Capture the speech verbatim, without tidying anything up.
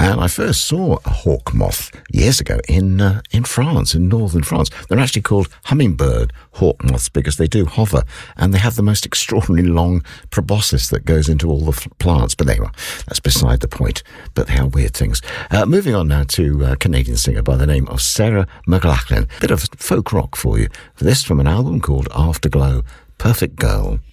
And I first saw a hawk moth years ago in uh, in France, in northern France. They're actually called hummingbird hawk moths because they do hover, and they have the most extraordinarily long proboscis that goes into all the f- plants. But anyway, that's beside the point. But they are weird things. Uh, moving on now to a Canadian singer by the name of Sarah McLachlan. Bit of folk rock for you. This from an album called Afterglow, Perfect Girl.